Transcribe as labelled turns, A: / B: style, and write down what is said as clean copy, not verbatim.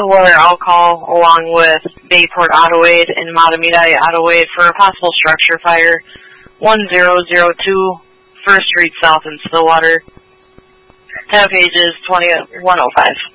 A: Stillwater, I'll call along with Bayport Auto Aid and Matamidi Auto Aid for a possible structure fire. 1002 First Street South in Stillwater. Town page is 2105.